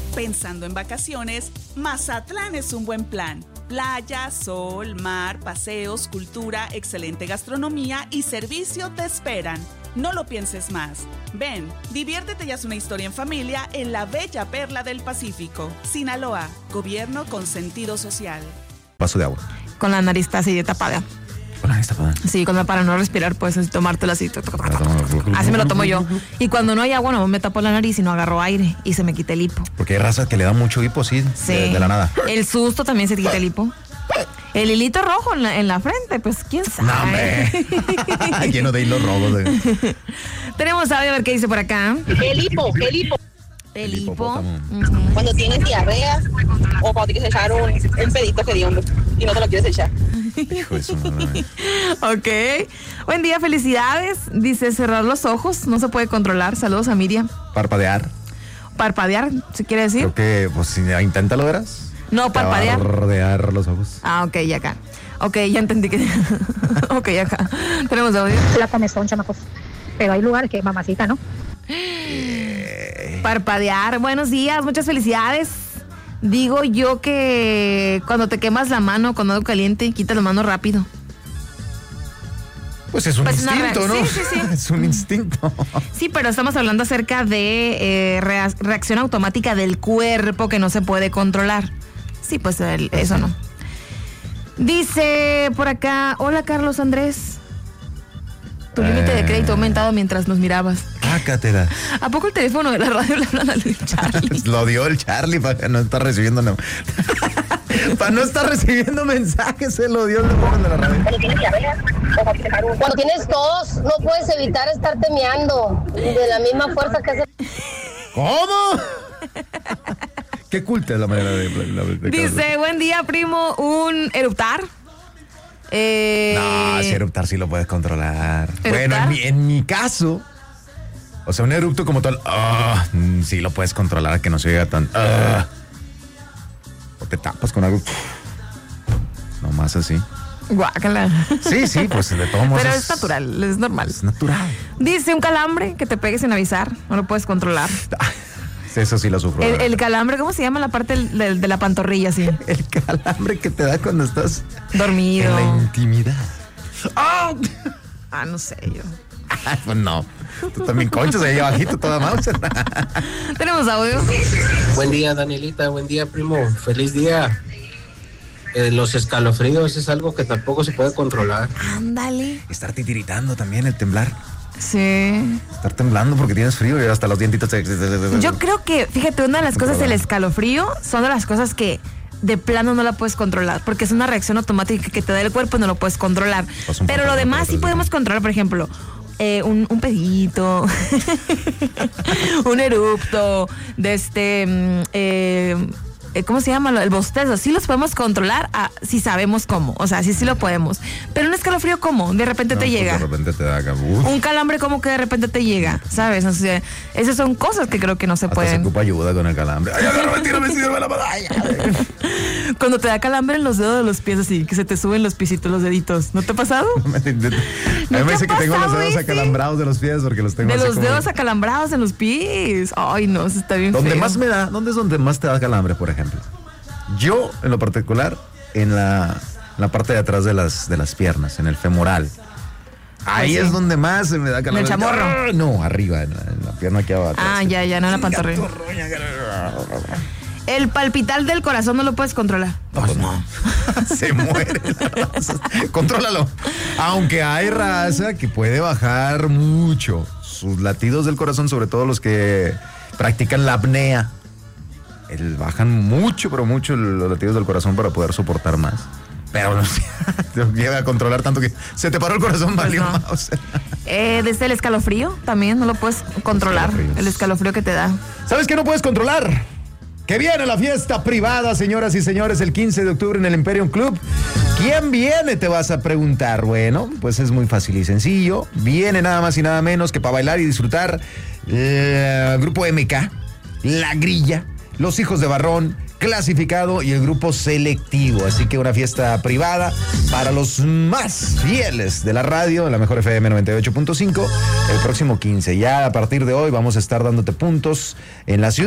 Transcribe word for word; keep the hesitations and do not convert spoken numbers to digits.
Pensando en vacaciones, Mazatlán es un buen plan. Playa, sol, mar, paseos, cultura, excelente gastronomía y servicio te esperan. No lo pienses más. Ven, diviértete y haz una historia en familia en la bella perla del Pacífico. Sinaloa, gobierno con sentido social. Vaso de agua. Con la nariz así de tapada. Con la nariz tapada. Sí, cuando para no respirar, pues así tomártela así. Así me lo tomo yo. Y cuando no hay agua, no me tapo la nariz y no agarro aire y se me quita el hipo. Porque hay razas que le dan mucho hipo, sí, Sí. de, de la nada. El susto también se te quita el hipo. El hilito rojo en la, en la frente, pues quién sabe. No, hombre. Lleno de hilos rojos. De... Tenemos audio a ver qué dice por acá. El hipo, el hipo. El El hipo. hipopótamo. Uh-huh. Cuando tienes diarrea o cuando quieres echar un, un pedito hediondo y no te lo quieres echar. Hijo de su madre. Ok. Buen día, felicidades. Dice cerrar los ojos, no se puede controlar. Saludos a Miriam. Parpadear. Parpadear, ¿se quiere decir? Creo que, pues, si inténtalo, verás. No, parpadear. Parpadear los ojos. Ah, ok, ya acá. Ok, ya entendí que... ok, acá. Tenemos audio. La comezón, chamacos. Pero hay lugares que, mamacita, ¿no? Parpadear. Buenos días, muchas felicidades. Digo yo que cuando te quemas la mano con algo caliente, quitas la mano rápido. Pues es un Pues una instinto, reacción. ¿no? Sí, sí, sí. Es un instinto. Sí, pero estamos hablando acerca de eh, rea- reacción automática del cuerpo que no se puede controlar. Sí, pues el- eso no. Dice por acá, hola Carlos Andrés. Tu límite de crédito ha aumentado mientras nos mirabas. Pácatela. ¿A poco el teléfono de la radio le hablan al Charlie? Lo dio el Charlie para no estar recibiendo. No. Para no estar recibiendo mensajes, se lo dio el joven de la radio. Cuando tienes diarrea o cuando quieres echar un... Cuando tienes tos, no puedes evitar estarte meando de la misma fuerza que hace. ¿Cómo? Qué culta es la manera de... de, de- de- Dice, buen día, primo, un eruptar. Eh, No, si eruptar sí lo puedes controlar. ¿Eruptar? Bueno, en mi, en mi caso, o sea, un erupto como tal, ah, mm, sí lo puedes controlar, que no se oiga tan... ah. O te tapas con algo... Nomás así. Guácala. Sí, sí, pues de todos modos Pero es natural, es normal. Es natural. Dice, un calambre que te pegues sin avisar, no lo puedes controlar. Eso sí lo sufro. El, el calambre, ¿cómo se llama la parte del- del- de la pantorrilla, así? El calambre que te da cuando estás Dormido. en la intimidad. ¡Ah! Ah, no sé yo. Pues no. Tú también conchas ahí abajito toda mouse. Tenemos audio. Buen día, Danielita. Buen día, primo. Feliz día. Eh, los escalofríos es algo que tampoco se puede controlar. Ándale. Estar titiritando también, el temblar. Sí. Estar temblando porque tienes frío y hasta los dientitos. se- Yo creo que, fíjate, una de las cosas del escalofrío son de las cosas que de plano no la puedes controlar, porque es una reacción automática que te da el cuerpo y no lo puedes controlar. Pues un Pero lo pantalón demás para sí atrás, podemos ¿no? controlar, por ejemplo, eh, un, un pedito, un erupto, de este, mm, eh, eh, ¿cómo se llama? El bostezo. Sí los podemos controlar ah, si sabemos cómo, o sea, sí, sí lo podemos. Pero un escalofrío, ¿cómo? De repente No, te pues llega. De repente te da acá. uf, Un calambre, como que de repente te llega, ¿sabes? O sea, esas son cosas que creo que no se hasta se pueden. ocupa ayuda con el calambre. Ay, agárrame, tírame, tírame la medalla. Cuando te da calambre en los dedos de los pies, así, que se te suben los pisitos, los deditos. ¿No te ha pasado? A mí te me ha dice que tengo los pasado dedos ese? acalambrados de los pies porque los tengo De así los como- dedos acalambrados en los pies. Ay, no, eso está bien Donde feo. más me da, ¿dónde es donde más te da calambre, por ejemplo? Yo, en lo particular, en la, en la parte de atrás de las, de las piernas, en el femoral. Ahí Pues sí. es donde más se me da calambre. ¿En el chamorro? Ah, no, arriba, en la, en la pierna aquí abajo. Ah, ya, ya, no en la pantorrilla. El palpitar del corazón no lo puedes controlar. Pues no. Se muere la raza. Contrólalo. Aunque hay raza que puede bajar mucho sus latidos del corazón, sobre todo los que practican la apnea. El, bajan mucho, pero mucho los latidos del corazón para poder soportar más. Pero no sé, te llega a controlar tanto que se te paró el corazón, Pues valió no. mouse. Eh, desde el escalofrío también no lo puedes controlar. Escalofríos. El escalofrío que te da. ¿Sabes qué no puedes controlar? Que viene la fiesta privada, señoras y señores, el quince de octubre en el Imperium Club. ¿Quién viene? Te vas a preguntar. Bueno, pues es muy fácil y sencillo. Viene nada más y nada menos que para bailar y disfrutar eh, el grupo M K, La Grilla, Los Hijos de Barrón, Clasificado y el grupo Selectivo. Así que una fiesta privada para los más fieles de la radio, en la mejor F M noventa y ocho punto cinco, el próximo quince. Ya a partir de hoy vamos a estar dándote puntos en la ciudad.